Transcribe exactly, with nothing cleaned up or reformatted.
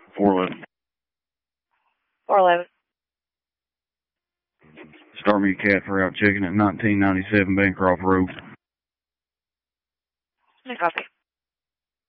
four eleven. four eleven. Start me a cat for out chicken at nineteen ninety-seven Bancroft Road. No copy.